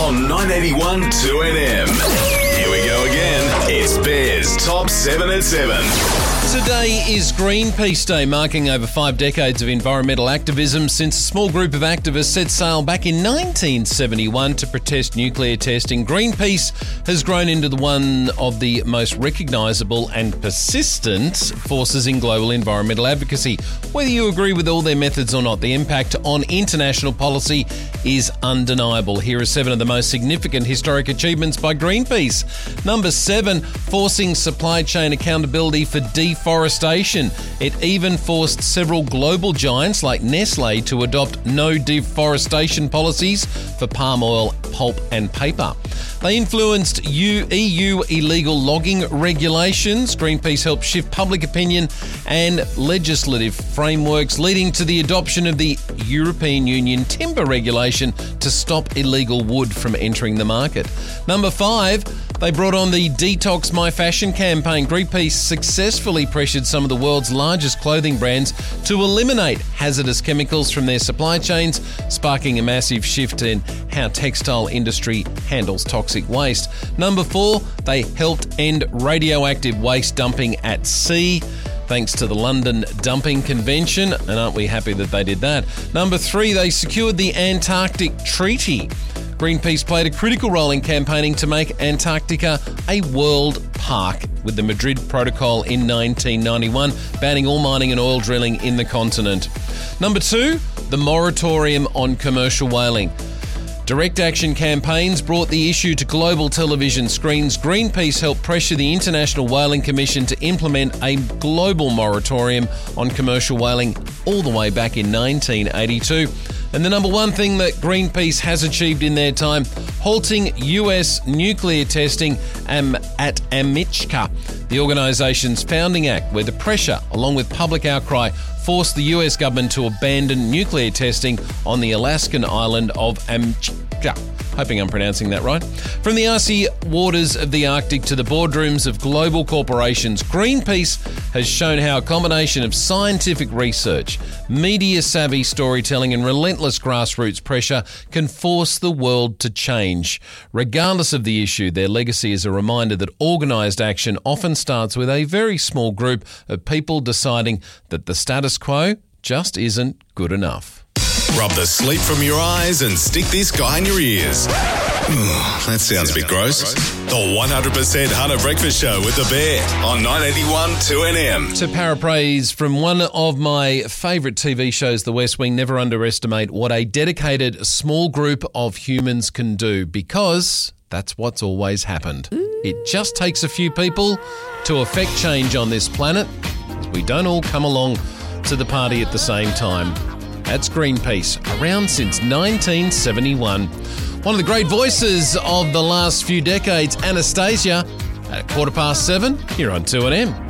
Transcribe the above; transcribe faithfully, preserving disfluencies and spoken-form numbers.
on nine eighty-one two N M. Here we go again. It's Bears Top seven at seven. Today is Greenpeace Day, marking over five decades of environmental activism since a small group of activists set sail back in nineteen seventy-one to protest nuclear testing. Greenpeace has grown into the one of the most recognisable and persistent forces in global environmental advocacy. Whether you agree with all their methods or not, the impact on international policy is undeniable. Here are seven of the most significant historic achievements by Greenpeace. Number seven, forcing supply chain accountability for deforestation. It even forced several global giants like Nestle to adopt no deforestation policies for palm oil, pulp and paper. They influenced E U illegal logging regulations. Greenpeace helped shift public opinion and legislative frameworks, leading to the adoption of the European Union timber regulation to stop illegal wood from entering the market. Number five, they brought on the Detox My Fashion campaign. Greenpeace successfully pressured some of the world's largest clothing brands to eliminate hazardous chemicals from their supply chains, sparking a massive shift in how textile industry handles toxic waste. Number four, they helped end radioactive waste dumping at sea, thanks to the London Dumping Convention, and aren't we happy that they did that? Number three, they secured the Antarctic Treaty. Greenpeace played a critical role in campaigning to make Antarctica a world park with the Madrid Protocol in nineteen ninety-one, banning all mining and oil drilling in the continent. Number two, the moratorium on commercial whaling. Direct action campaigns brought the issue to global television screens. Greenpeace helped pressure the International Whaling Commission to implement a global moratorium on commercial whaling all the way back in nineteen eighty-two. And the number one thing that Greenpeace has achieved in their time, halting U S nuclear testing at Amichka, the organisation's founding act, where the pressure, along with public outcry, forced the U S government to abandon nuclear testing on the Alaskan island of Amichka. Hoping I'm pronouncing that right. From the icy waters of the Arctic to the boardrooms of global corporations, Greenpeace has shown how a combination of scientific research, media-savvy storytelling and relentless grassroots pressure can force the world to change. Regardless of the issue, their legacy is a reminder that organised action often starts with a very small group of people deciding that the status quo just isn't good enough. Rub the sleep from your eyes and stick this guy in your ears. That sounds a bit gross. The one hundred percent Hunter Breakfast Show with the Bear on nine eighty-one two N M. To paraphrase from one of my favourite T V shows, The West Wing, never underestimate what a dedicated small group of humans can do, because that's what's always happened. It just takes a few people to affect change on this planet. We don't all come along to the party at the same time. That's Greenpeace, around since nineteen seventy-one. One of the great voices of the last few decades, Anastasia, at quarter past seven, here on two N M.